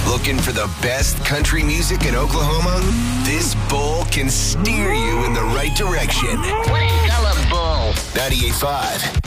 Looking for the best country music in Oklahoma? This bowl can steer you in the right direction. What a gullible bull. 98.5